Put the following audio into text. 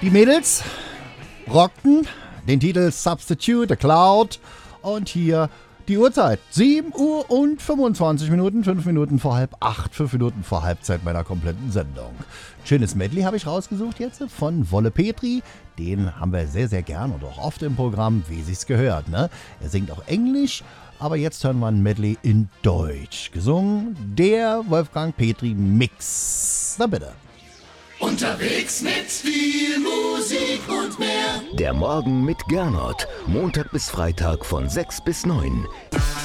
Die Mädels rockten den Titel Substitute, A Cloud und hier die Uhrzeit. 7 Uhr und 25 Minuten, 5 Minuten vor halb 8, 5 Minuten vor Halbzeit meiner kompletten Sendung. Schönes Medley habe ich rausgesucht jetzt von Wolle Petri. Den haben wir sehr, sehr gern und auch oft im Programm, wie sich's gehört. Ne? Er singt auch Englisch, aber jetzt hören wir ein Medley in Deutsch. Gesungen der Wolfgang Petri Mix. Na bitte. Unterwegs mit viel Musik und mehr. Der Morgen mit Gernot. Montag bis Freitag von 6 bis 9.